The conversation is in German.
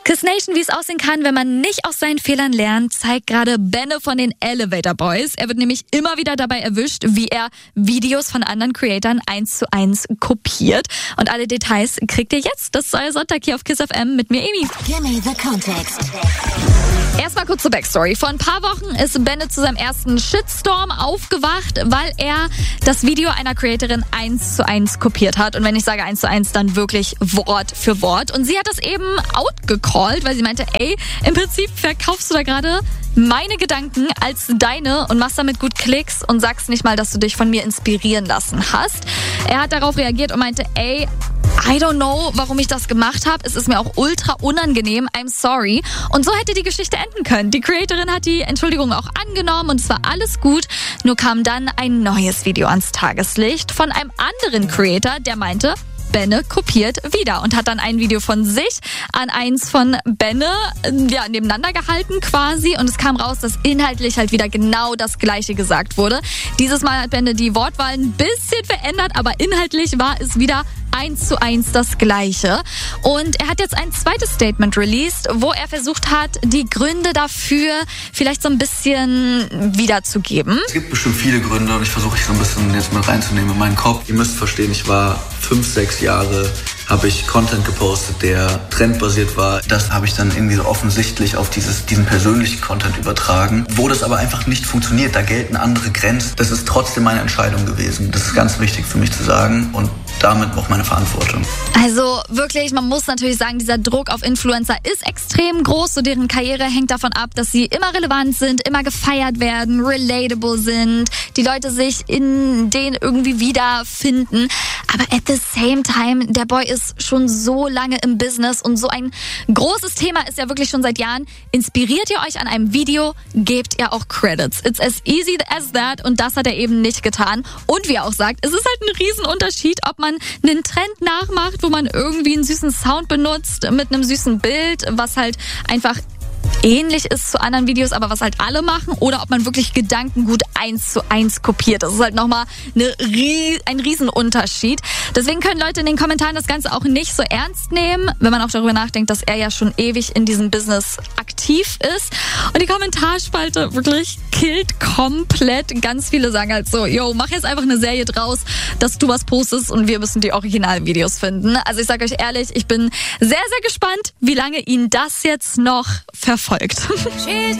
Kiss Nation, wie es aussehen kann, wenn man nicht aus seinen Fehlern lernt, zeigt gerade Benne von den Elevator Boys. Er wird nämlich immer wieder dabei erwischt, wie er Videos von anderen Creatoren 1:1 kopiert. Und alle Details kriegt ihr jetzt. Das ist euer Sonntag hier auf Kiss FM mit mir, Emi. Gimme the context. Erstmal kurz zur Backstory. Vor ein paar Wochen ist Benne zu seinem ersten Shitstorm aufgewacht, weil er das Video einer Creatorin 1:1 kopiert hat. Und wenn ich sage 1:1, dann wirklich Wort für Wort. Und sie hat das eben outgecallt, weil sie meinte, ey, im Prinzip verkaufst du da gerade meine Gedanken als deine und machst damit gut Klicks und sagst nicht mal, dass du dich von mir inspirieren lassen hast. Er hat darauf reagiert und meinte, ey, I don't know, warum ich das gemacht habe. Es ist mir auch ultra unangenehm. I'm sorry. Und so hätte die Geschichte enden können. Die Creatorin hat die Entschuldigung auch angenommen und es war alles gut. Nur kam dann ein neues Video ans Tageslicht von einem anderen Creator, der meinte, Benne kopiert wieder und hat dann ein Video von sich an eins von Benne nebeneinander gehalten quasi und es kam raus, dass inhaltlich halt wieder genau das Gleiche gesagt wurde. Dieses Mal hat Benne die Wortwahl ein bisschen verändert, aber inhaltlich war es wieder 1:1 das Gleiche. Und er hat jetzt ein zweites Statement released, wo er versucht hat, die Gründe dafür vielleicht so ein bisschen wiederzugeben. Es gibt bestimmt viele Gründe und ich versuche so ein bisschen jetzt mal reinzunehmen in meinen Kopf. Ihr müsst verstehen, ich war 5-6 Jahre, habe ich Content gepostet, der trendbasiert war. Das habe ich dann irgendwie so offensichtlich auf diesen persönlichen Content übertragen. Wo das aber einfach nicht funktioniert, da gelten andere Grenzen. Das ist trotzdem meine Entscheidung gewesen. Das ist ganz wichtig für mich zu sagen und damit auch meine Verantwortung. Also wirklich, man muss natürlich sagen, dieser Druck auf Influencer ist extrem groß. So deren Karriere hängt davon ab, dass sie immer relevant sind, immer gefeiert werden, relatable sind, die Leute sich in denen irgendwie wiederfinden. Aber at the same time, der Boy ist schon so lange im Business und so ein großes Thema ist ja wirklich schon seit Jahren. Inspiriert ihr euch an einem Video, gebt ihr auch Credits. It's as easy as that und das hat er eben nicht getan. Und wie er auch sagt, es ist halt ein Riesenunterschied, ob man einen Trend nachmacht, wo man irgendwie einen süßen Sound benutzt mit einem süßen Bild, was halt einfach ähnlich ist zu anderen Videos, aber was halt alle machen, oder ob man wirklich Gedankengut 1:1 kopiert. Das ist halt nochmal ein Riesenunterschied. Deswegen können Leute in den Kommentaren das Ganze auch nicht so ernst nehmen, wenn man auch darüber nachdenkt, dass er ja schon ewig in diesem Business aktiv ist. Und die Kommentarspalte wirklich killt komplett. Ganz viele sagen halt so, yo, mach jetzt einfach eine Serie draus, dass du was postest und wir müssen die Originalvideos finden. Also ich sage euch ehrlich, ich bin sehr, sehr gespannt, wie lange ihn das jetzt noch verfolgt.